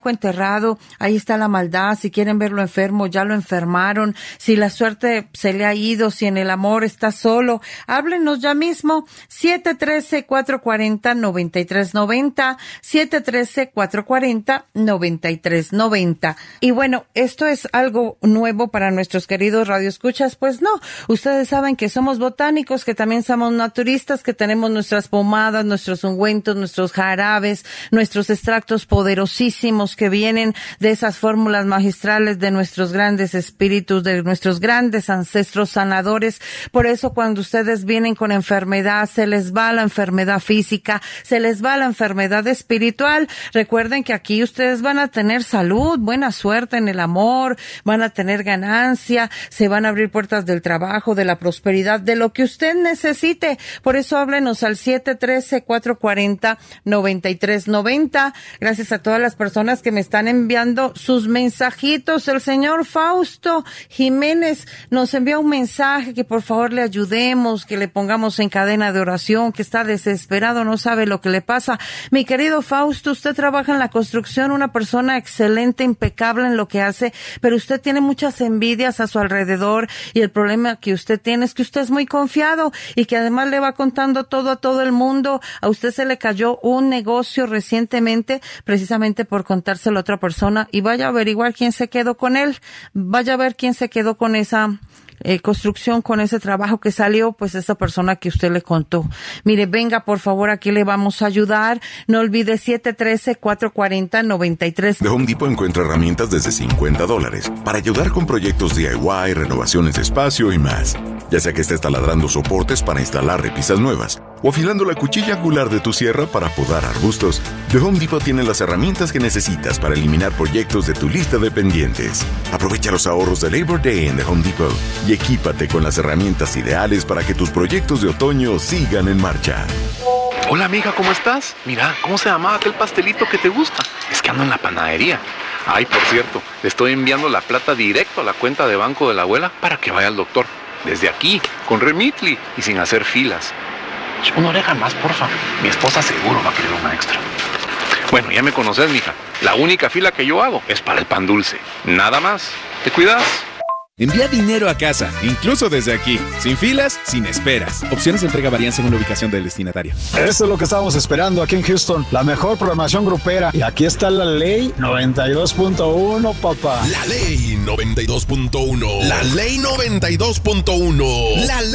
enterrado, ahí está la maldad. Si quieren verlo enfermo, ya lo enfermaron. Si la suerte se le ha ido, si en el amor está solo, háblenos ya mismo. 713-440-9390, 713-440-9390. Y bueno, esto es algo nuevo para nuestros queridos radioescuchas. Pues no, ustedes saben que somos botánicos, que también somos naturistas, que tenemos nuestras pomadas, nuestros ungüentos, nuestros jarabes, nuestros extractos poderosísimos que vienen de esas fórmulas magistrales de nuestros grandes espíritus, de nuestros grandes ancestros sanadores. Por eso cuando ustedes vienen con enfermedad, se les va la enfermedad física, se les va la enfermedad espiritual. Recuerden que aquí ustedes van a tener salud, buena suerte en el amor, van a tener ganancia, se van a abrir puertas del trabajo, de la prosperidad, de lo que usted necesite. Por eso háblenos al 713-440-9390. Gracias a todas las personas que me están enviando sus mensajitos. El señor Fausto Jiménez nos envía un mensaje que por favor le ayudemos, que le pongamos en cadena de oración, que está desesperado, no sabe lo que le pasa. Mi querido Fausto, usted trabaja en la construcción, una persona excelente, impecable en lo que hace, pero usted tiene muchas envidias a su alrededor y el problema que usted tiene es que usted es muy confiado y que además le va contando todo a todo el mundo. A usted se le cayó un negocio recientemente precisamente por contárselo a otra persona y vaya a averiguar quién se quedó con él, vaya a ver quién se quedó con esa construcción, con ese trabajo que salió, pues esa persona que usted le contó. Mire, venga, por favor, aquí le vamos a ayudar. No olvide 713-440-93. The Home Depot encuentra herramientas desde $50 para ayudar con proyectos DIY, renovaciones de espacio y más. Ya sea que estés taladrando soportes para instalar repisas nuevas o afilando la cuchilla angular de tu sierra para podar arbustos, The Home Depot tiene las herramientas que necesitas para eliminar proyectos de tu lista de pendientes. Aprovecha los ahorros de Labor Day en The Home Depot y equípate con las herramientas ideales para que tus proyectos de otoño sigan en marcha. Hola amiga, ¿cómo estás? Mira, ¿cómo se llamaba aquel pastelito que te gusta? Es que ando en la panadería. Ay, por cierto, le estoy enviando la plata directo a la cuenta de banco de la abuela para que vaya al doctor. Desde aquí, con Remitly y sin hacer filas. Una oreja más, porfa. Mi esposa seguro va a querer una extra. Bueno, ya me conoces, mija. La única fila que yo hago es para el pan dulce. Nada más. ¿Te cuidas? Envía dinero a casa, incluso desde aquí, sin filas, sin esperas. Opciones de entrega varían según la ubicación del destinatario. Eso es lo que estábamos esperando aquí en Houston, la mejor programación grupera. Y aquí está la ley 92.1, papá. La ley 92.1. La ley 92.1. La ley